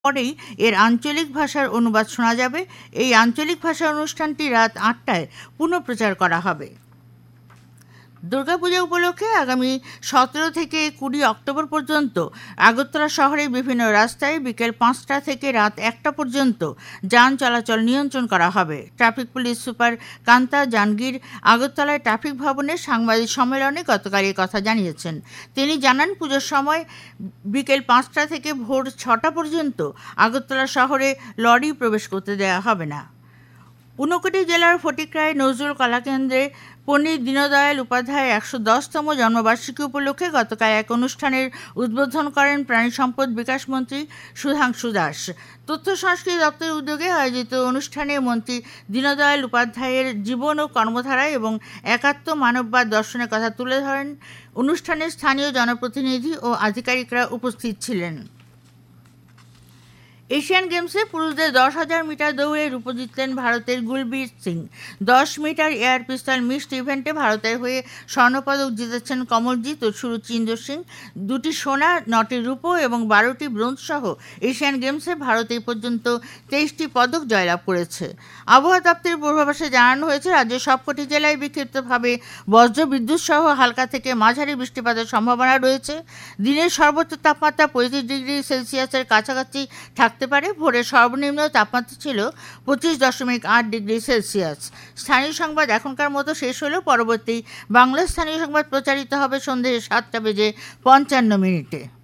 পরেই এর আঞ্চলিক ভাষার অনুবাদ শোনা যাবে। এই আঞ্চলিক ভাষা অনুষ্ঠানটি রাত ৮টায় পুনঃপ্রচার করা হবে। দুর্গাপূজা উপলক্ষে আগামী ১৭ থেকে ২০ অক্টোবর পর্যন্ত আগরতলা শহরের বিভিন্ন রাস্তায় বিকেল ৫টা থেকে রাত ১টা পর্যন্ত যান চলাচল নিয়ন্ত্রণ করা হবে। Traffic police super Kanta Jahangir আগরতলায় ট্রাফিক ভবনে সাংবাদিক সম্মেলনে গতকাল এই কথা জানিয়েছেন। তিনি জানান, পুজোর সময় বিকেল ৫টা থেকে ভোর ৬টা পর্যন্ত আগরতলা শহরে লরি প্রবেশ করতে দেওয়া হবে না। ঊনকোটি জেলার ফটিকরায় নজরুল কলাকেন্দ্রে পণ্ডিত দীনদয়াল উপাধ্যায়ের ১১০তম জন্মবার্ষিকী উপলক্ষে গতকাল এক অনুষ্ঠানের উদ্বোধন করেন প্রাণী সম্পদ বিকাশ মন্ত্রী সুধাংশু দাস। তথ্য সংস্কৃতি দপ্তরের উদ্যোগে আয়োজিত অনুষ্ঠানে মন্ত্রী দীনদয়াল উপাধ্যায়ের জীবন ও কর্মধারা এবং একাত্ম মানববাদ দর্শনের কথা তুলে ধরেন। অনুষ্ঠানে স্থানীয় জনপ্রতিনিধি ও আধিকারিকরা উপস্থিত ছিলেন। এশিয়ান গেমসে পুরুষদের ১০,০০০ মিটার দৌড়ে রুপো জিতলেন ভারতের গুলবীর সিং। ১০ মিটার এয়ার পিস্তল মিক্সড ইভেন্টে ভারতের হয়ে স্বর্ণপদক জিতেছেন কমলজিৎ ও সুরুচিন্দর সিং। ২টি সোনা, ৯টি রুপো এবং ১২টি ব্রোঞ্জ সহ এশিয়ান গেমসে ভারত এই পর্যন্ত ২৩টি পদক জয়লাভ করেছে। আবহাওয়া দপ্তরের পূর্বাভাসে জানানো হয়েছে, রাজ্যের সবকটি জেলায় বিক্ষিপ্তভাবে বজ্রবিদ্যুৎ সহ হালকা থেকে মাঝারি বৃষ্টিপাতের সম্ভাবনা রয়েছে। দিনের সর্বোচ্চ তাপমাত্রা ৩৫ ডিগ্রি সেলসিয়াসের কাছাকাছি থাকতে পারে। ভোরের সর্বনিম্ন তাপমাত্রা ছিল ২৫.৮ ডিগ্রি সেলসিয়াস। স্থানীয় সংবাদ এখনকার মতো শেষ হলো। পরবর্তী বাংলা স্থানীয় সংবাদ প্রচারিত হবে সন্ধ্যে ৭টা বেজে ৫৫ মিনিটে।